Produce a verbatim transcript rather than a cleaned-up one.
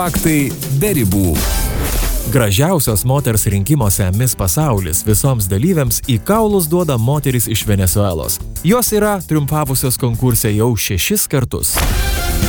Faktai be ribų. Gražiausios moters rinkimuose Miss Pasaulis visoms dalyviams į kaulus duoda moteris iš Venesuelos. Jos yra triumfavusios konkurse jau šešis kartus.